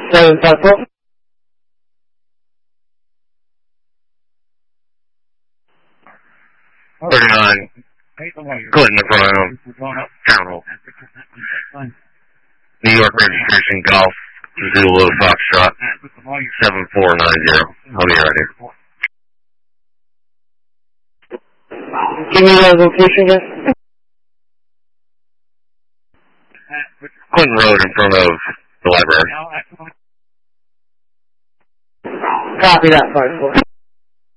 754. Clinton in front of Town Hall. New York registration, Golf, Zulu Foxtrot, 7490. I'll be right here. Give me your location again. Clinton Road in front of the library. Copy that, 5-4.